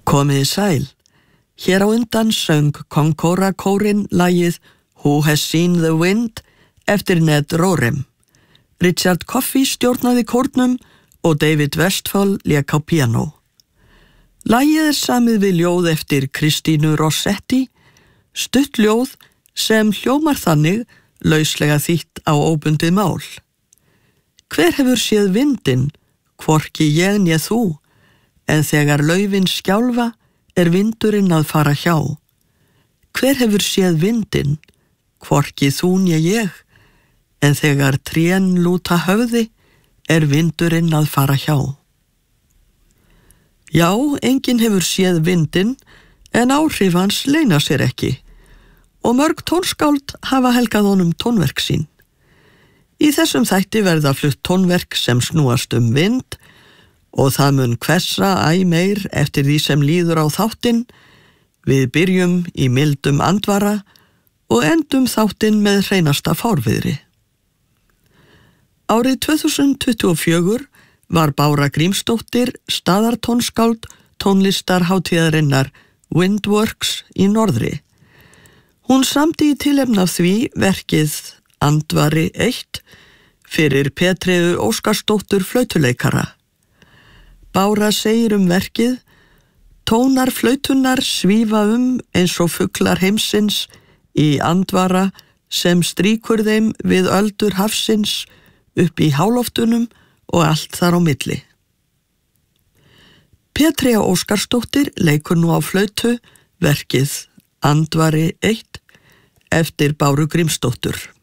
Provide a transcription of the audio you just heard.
Komiði sæl. Hér á undan söng Concora-kórinn lagið Who Has Seen the Wind eftir Ned Rorem. Richard Coffey stjórnaði kórnum og David Westphal lék á píanó. Lagið samið við ljóð eftir Kristínu Rossetti, stutt ljóð sem hljómar þannig lauslega þýtt á óbundið mál. Hver hefur séð vindinn, hvorki ég né þú, en þegar laufin skjálfa vindurinn að fara hjá. Hver hefur séð vindinn, hvorki þú né ég, en þegar trén lúta höfði vindurinn að fara hjá. Já, enginn hefur séð vindinn, en áhrif hans leyna sér ekki, og mörg tónskáld hafa helgað honum tónverk sín. Í þessum þætti verða flutt tónverk sem snúast vind, og það mun hvessa æ meir eftir því sem líður á þáttinn. Við byrjum í mildum andvara og endum þáttinn með hreinasta fárviðri. Árið 2024 var Bára Grímsdóttir staðartónskáld tónlistarhátíðarinnar Windworks í Norðri. Hún samdi í tilefni af því verkið Andvari 1 fyrir Petreiðu Óskarsdóttur flautuleikara. Bára segir verkið: tónar flautunnar svífa eins og fuglar heimsins í andvara sem strýkur þeim við öldur hafsins upp í háloftunum og allt þar á milli. Petreiða Óskarsdóttir leikur nú á flautu verkið Andvari 1 eftir Báru Grímsdóttur.